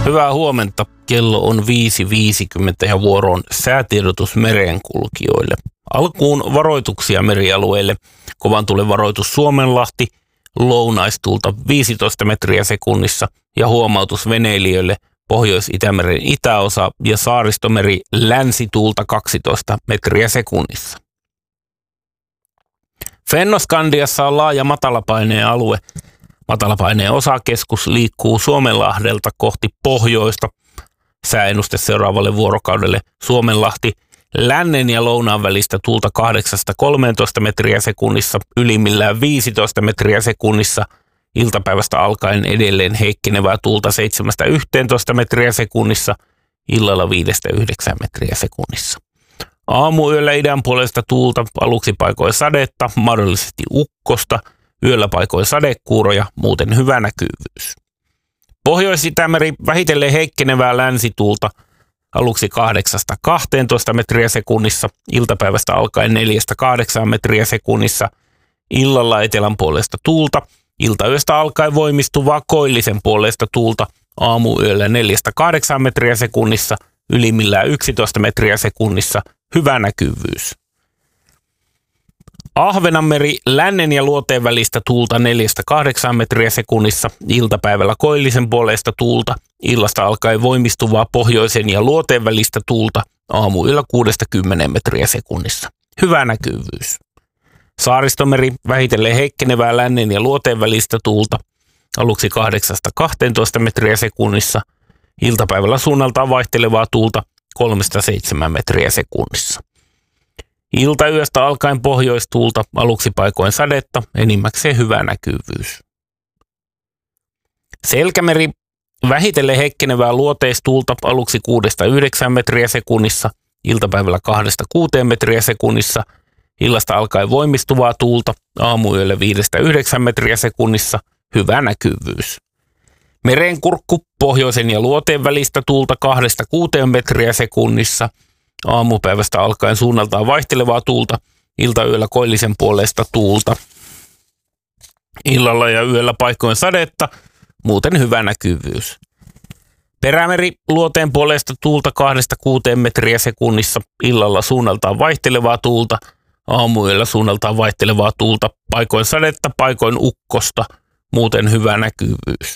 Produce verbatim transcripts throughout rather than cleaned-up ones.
Hyvää huomenta. Kello on viisi viisikymmentä ja vuoro on säätiedotus merenkulkijoille. Alkuun varoituksia merialueille. Kovan tuulen varoitus Suomenlahti, lounaistuulta viisitoista metriä sekunnissa ja huomautus veneilijöille Pohjois-Itämeren itäosa ja Saaristomeri länsituulta kaksitoista metriä sekunnissa. Fennoskandiassa on laaja matalapaineen alue. Matalapaineen osakeskus liikkuu Suomenlahdelta kohti pohjoista. Sääennuste seuraavalle vuorokaudelle Suomenlahti lännen ja lounaan välistä tuulta kahdeksasta kolmeentoista metriä sekunnissa, ylimmillään viisitoista metriä sekunnissa. Iltapäivästä alkaen edelleen heikkenevää tuulta seitsemästä yhteentoista metriä sekunnissa, illalla viidestä yhdeksään metriä sekunnissa. Aamuyöllä idän puolesta tuulta, aluksi paikoin sadetta, mahdollisesti ukkosta, yöllä paikoin sadekuuroja, muuten hyvä näkyvyys. Pohjois-Itämeri vähitellen heikkenevää länsituulta, aluksi kahdeksasta kahteentoista metriä sekunnissa, iltapäivästä alkaen neljästä kahdeksaan metriä sekunnissa, illalla etelän puolesta tuulta, iltayöstä alkaen voimistuvaa koillisen puolesta tuulta, aamuyöllä neljästä kahdeksaan metriä sekunnissa, ylimmillään yksitoista metriä sekunnissa, hyvä näkyvyys. Ahvenanmeri lännen ja luoteen välistä tuulta neljästä kahdeksaan metriä sekunnissa, iltapäivällä koillisen puolesta tuulta, illasta alkaen voimistuvaa pohjoisen ja luoteen välistä tuulta, aamuyöllä kuudesta kymmeneen metriä sekunnissa. Hyvä näkyvyys. Saaristomeri vähitellen heikkenevää lännen ja luoteen välistä tuulta, aluksi kahdeksasta kahteentoista metriä sekunnissa, iltapäivällä suunnaltaan vaihtelevaa tuulta kolmesta seitsemään metriä sekunnissa. Iltayöstä alkaen pohjoistuulta, aluksi paikoin sadetta, enimmäkseen hyvä näkyvyys. Selkämeri vähitellen heikkenevää luoteistuulta, aluksi kuudesta yhdeksään metriä sekunnissa, iltapäivällä kahdesta kuuteen metriä sekunnissa, illasta alkaen voimistuvaa tuulta, aamuyöllä viidestä yhdeksään metriä sekunnissa, hyvä näkyvyys. Merenkurkku pohjoisen ja luoteen välistä tuulta kahdesta kuuteen metriä sekunnissa, aamupäivästä alkaen suunnaltaan vaihtelevaa tuulta, iltayöllä koillisen puolesta tuulta. Illalla ja yöllä paikoin sadetta, muuten hyvä näkyvyys. Perämeri luoteen puolesta tuulta kahdesta kuuteen metriä sekunnissa, illalla suunnaltaan vaihtelevaa tuulta, aamuyöllä suunnaltaan vaihtelevaa tuulta, paikoin sadetta, paikoin ukkosta, muuten hyvä näkyvyys.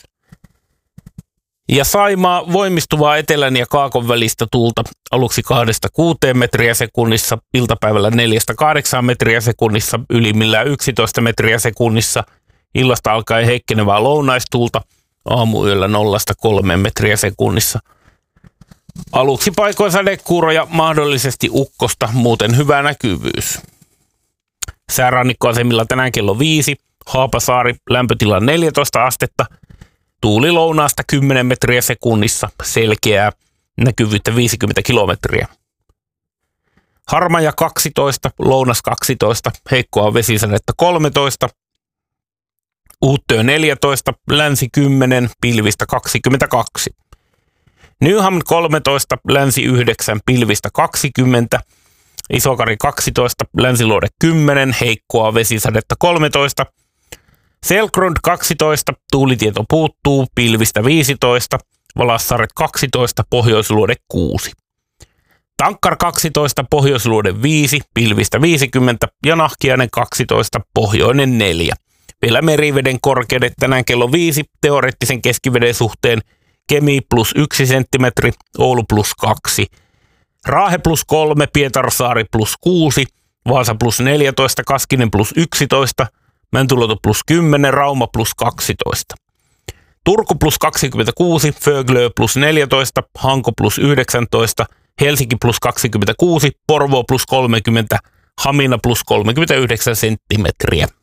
Ja Saimaa voimistuvaa etelän ja kaakon välistä tuulta, aluksi kahdesta kuuteen metriä sekunnissa, iltapäivällä neljästä kahdeksaan metriä sekunnissa, ylimmillään yksitoista metriä sekunnissa, illasta alkaen heikkenevää lounaistuulta, aamuyöllä nollasta kolmeen metriä sekunnissa. Aluksi paikoin sadekuuroja, mahdollisesti ukkosta, muuten hyvä näkyvyys. Säärannikkoasemilla tänään kello viisi, Haapasaari, lämpötila neljätoista astetta, tuuli lounaasta kymmenen metriä sekunnissa, selkeää, näkyvyyttä viisikymmentä kilometriä. Harmaja kaksitoista, lounas kaksitoista, heikkoa vesisadetta kolmetoista, Uuttöö neljätoista, länsi kymmenen, pilvistä kaksikymmentäkaksi. Newham kolmetoista, länsi yhdeksän, pilvistä kaksikymmentä, Isokari kaksitoista, länsiluode kymmenen, heikkoa vesisadetta kolmetoista, Selkrund kaksitoista, tuulitieto puuttuu, pilvistä viisitoista, Valassaaret kaksitoista, pohjoisluode kuusi. Tankkar kaksitoista, pohjoisluode viisi, pilvistä viisikymmentä ja Nahkiainen kaksitoista, pohjoinen neljä. Vielä meriveden korkeudet tänään kello viisi, teoreettisen keskiveden suhteen Kemi plus yksi senttimetri, Oulu plus kaksi, Raahe plus kolme, Pietarsaari plus kuusi, Vaasa plus neljätoista, Kaskinen plus yksitoista, Mäntyluoto plus kymmenen, Rauma plus kaksitoista. Turku plus kaksikymmentäkuusi, Föglö plus neljätoista, Hanko plus yhdeksäntoista, Helsinki plus kaksikymmentäkuusi, Porvoo plus kolmekymmentä, Hamina plus kolmekymmentäyhdeksän senttimetriä.